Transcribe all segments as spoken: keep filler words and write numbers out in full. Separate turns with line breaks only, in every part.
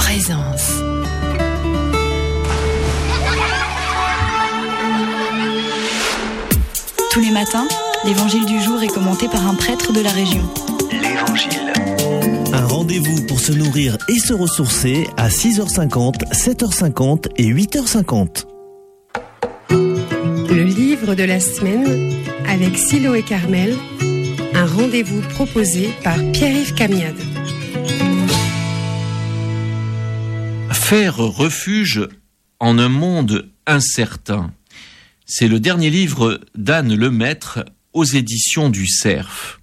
présence. Tous les matins, l'évangile du jour est commenté par un prêtre de la région.
L'Évangile.
Un rendez-vous pour se nourrir et se ressourcer à six heures cinquante, sept heures cinquante et huit heures cinquante.
Le livre de la semaine avec Siloé Carmel, un rendez-vous proposé par Pierre-Yves Camiade.
Faire refuge en un monde incertain. C'est le dernier livre d'Anne Lemaître aux éditions du Cerf.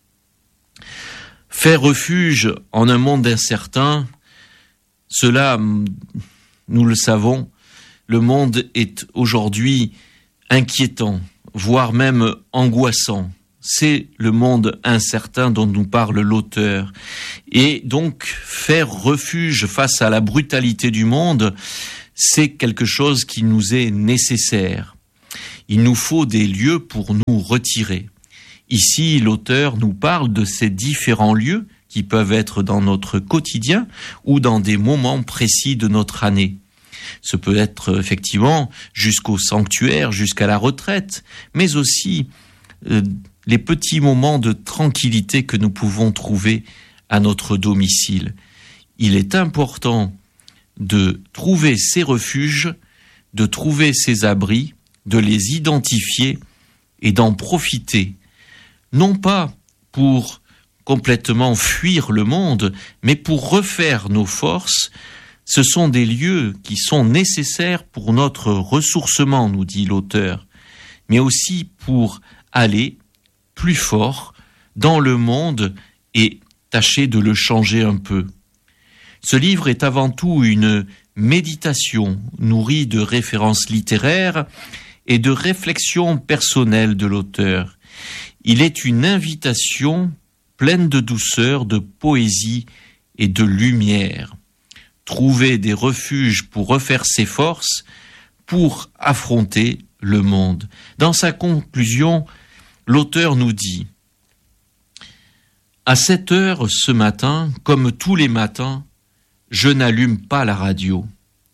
Faire refuge en un monde incertain, cela, nous le savons, le monde est aujourd'hui inquiétant, voire même angoissant. C'est le monde incertain dont nous parle l'auteur. Et donc, faire refuge face à la brutalité du monde, c'est quelque chose qui nous est nécessaire. Il nous faut des lieux pour nous retirer. Ici, l'auteur nous parle de ces différents lieux qui peuvent être dans notre quotidien ou dans des moments précis de notre année. Ce peut être effectivement jusqu'au sanctuaire, jusqu'à la retraite, mais aussi euh, les petits moments de tranquillité que nous pouvons trouver à notre domicile. Il est important de trouver ces refuges, de trouver ces abris, de les identifier et d'en profiter, non pas pour complètement fuir le monde, mais pour refaire nos forces. Ce sont des lieux qui sont nécessaires pour notre ressourcement, nous dit l'auteur, mais aussi pour aller plus fort dans le monde et tâcher de le changer un peu. Ce livre est avant tout une méditation nourrie de références littéraires et de réflexions personnelles de l'auteur. Il est une invitation pleine de douceur, de poésie et de lumière. Trouver des refuges pour refaire ses forces, pour affronter le monde. Dans sa conclusion, l'auteur nous dit « À sept heures ce matin, comme tous les matins, je n'allume pas la radio.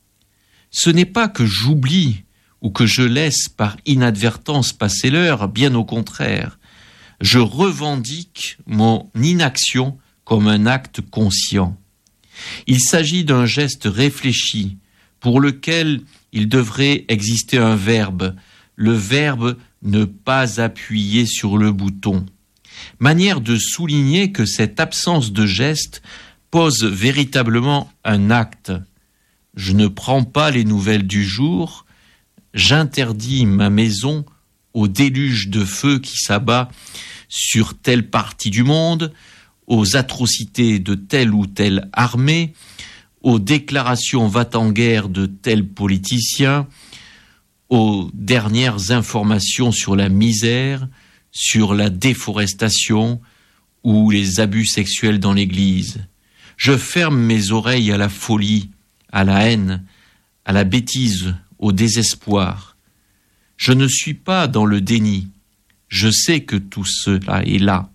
Ce n'est pas que j'oublie ou que je laisse par inadvertance passer l'heure, bien au contraire. Je revendique mon inaction comme un acte conscient. Il s'agit d'un geste réfléchi, pour lequel il devrait exister un verbe, le verbe ne pas appuyer sur le bouton. Manière de souligner que cette absence de geste pose véritablement un acte. Je ne prends pas les nouvelles du jour, j'interdis ma maison au déluge de feu qui s'abat sur telle partie du monde, aux atrocités de telle ou telle armée, aux déclarations va-t-en-guerre de tel politicien, aux dernières informations sur la misère, sur la déforestation ou les abus sexuels dans l'Église. Je ferme mes oreilles à la folie, à la haine, à la bêtise, au désespoir. Je ne suis pas dans le déni. Je sais que tout cela est là,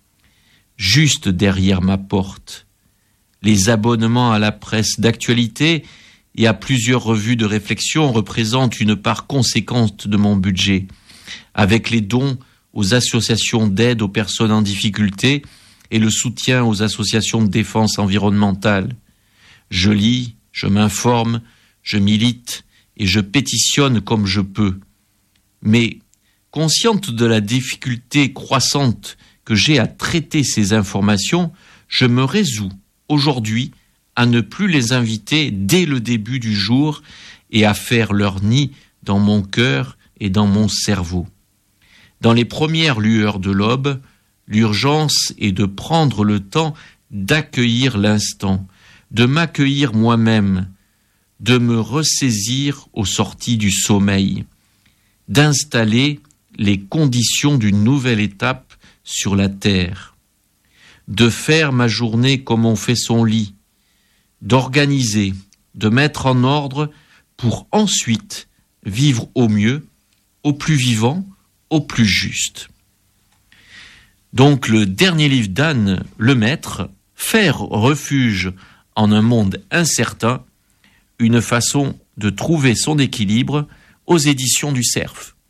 juste derrière ma porte. Les abonnements à la presse d'actualité et à plusieurs revues de réflexion représentent une part conséquente de mon budget, avec les dons aux associations d'aide aux personnes en difficulté et le soutien aux associations de défense environnementale. Je lis, je m'informe, je milite et je pétitionne comme je peux. Mais, consciente de la difficulté croissante que j'ai à traiter ces informations, je me résous aujourd'hui à ne plus les inviter dès le début du jour et à faire leur nid dans mon cœur et dans mon cerveau. Dans les premières lueurs de l'aube, l'urgence est de prendre le temps d'accueillir l'instant, de m'accueillir moi-même, de me ressaisir aux sorties du sommeil, d'installer les conditions d'une nouvelle étape sur la terre, de faire ma journée comme on fait son lit, d'organiser, de mettre en ordre pour ensuite vivre au mieux, au plus vivant, au plus juste. Donc le dernier livre d'Anne Lemaître, Faire refuge en un monde incertain, une façon de trouver son équilibre aux éditions du Cerf.